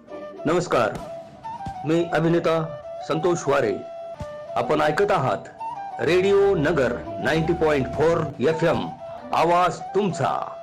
नमस्कार, मी अभिनेता संतोष वारे. आपण ऐकत आहात रेडिओ नगर 90.4 FM. आवाज तुमचा.